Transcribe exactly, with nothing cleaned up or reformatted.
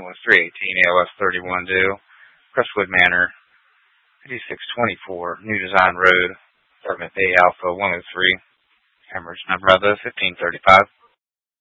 was three eighteen A L S thirty-one due. Crestwood Manor, fifty-six twenty-four, New Design Road, Apartment Bay Alpha one oh three. Hemorrhage number of the fifteen thirty-five.